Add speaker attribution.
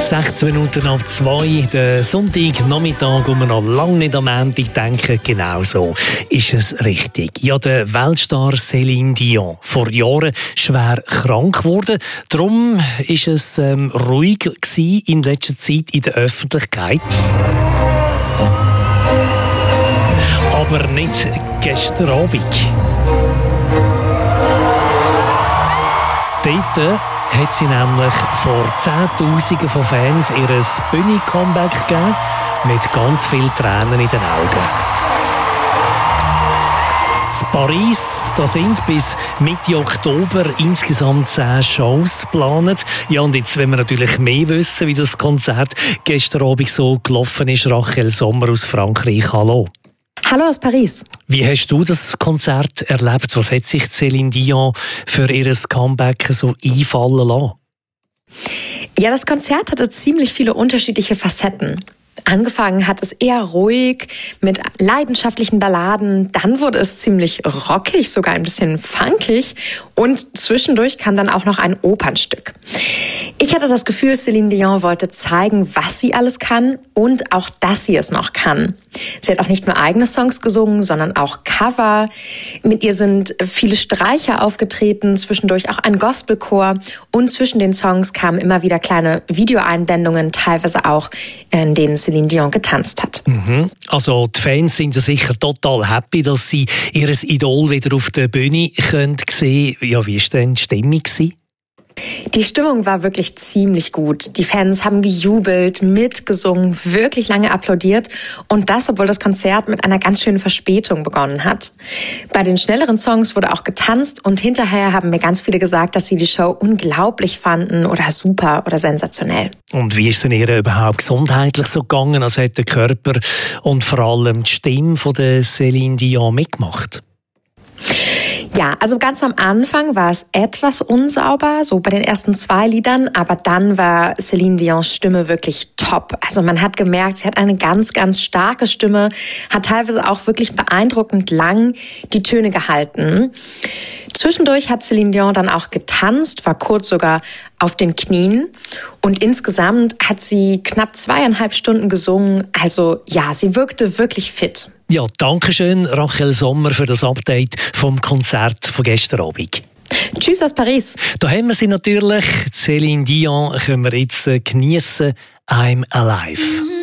Speaker 1: 16 Minuten ab 2, der Sonntagnachmittag, wo wir noch lange nicht am Ende denken, genau so ist es richtig. Ja, der Weltstar Céline Dion, vor Jahren schwer krank geworden. Darum war es ruhig gewesen in letzter Zeit in der Öffentlichkeit. Aber nicht gestern Abend. Dort hat sie nämlich vor Zehntausenden von Fans ihr Bühnen-Comeback gegeben, mit ganz vielen Tränen in den Augen. In Paris, da sind bis Mitte Oktober insgesamt 10 Shows geplant. Ja, und jetzt wollen wir natürlich mehr wissen, wie das Konzert gestern Abend so gelaufen ist. Rachel Sommer aus Frankreich, hallo.
Speaker 2: Hallo aus Paris.
Speaker 1: Wie hast du das Konzert erlebt? Was hat sich Céline Dion für ihr Comeback so einfallen lassen?
Speaker 2: Ja, das Konzert hatte ziemlich viele unterschiedliche Facetten. Angefangen hat es eher ruhig mit leidenschaftlichen Balladen, dann wurde es ziemlich rockig, sogar ein bisschen funkig und zwischendurch kam dann auch noch ein Opernstück. Ich hatte das Gefühl, Céline Dion wollte zeigen, was sie alles kann und auch, dass sie es noch kann. Sie hat auch nicht nur eigene Songs gesungen, sondern auch Cover. Mit ihr sind viele Streicher aufgetreten, zwischendurch auch ein Gospelchor und zwischen den Songs kamen immer wieder kleine Videoeinblendungen, teilweise auch, in denen Céline Dion getanzt hat.
Speaker 1: Also die Fans sind sicher total happy, dass sie ihr Idol wieder auf der Bühne sehen können. Ja, wie war denn die Stimmung?
Speaker 2: Die Stimmung war wirklich ziemlich gut. Die Fans haben gejubelt, mitgesungen, wirklich lange applaudiert und das, obwohl das Konzert mit einer ganz schönen Verspätung begonnen hat. Bei den schnelleren Songs wurde auch getanzt und hinterher haben mir ganz viele gesagt, dass sie die Show unglaublich fanden oder super oder sensationell.
Speaker 1: Und wie ist es denn ihr überhaupt gesundheitlich so gegangen? Also hat der Körper und vor allem die Stimme von der Céline Dion mitgemacht?
Speaker 2: Ja, also ganz am Anfang war es etwas unsauber, so bei den ersten 2 Liedern, aber dann war Céline Dions Stimme wirklich top. Also man hat gemerkt, sie hat eine ganz, ganz starke Stimme, hat teilweise auch wirklich beeindruckend lang die Töne gehalten. Zwischendurch hat Céline Dion dann auch getanzt, war kurz sogar auf den Knien und insgesamt hat sie knapp 2,5 Stunden gesungen. Also ja, sie wirkte wirklich fit.
Speaker 1: Ja, danke schön, Rachel Sommer, für das Update vom Konzert von gestern Abend.
Speaker 2: Tschüss aus Paris.
Speaker 1: Da haben wir sie natürlich. Céline Dion können wir jetzt geniessen. I'm Alive.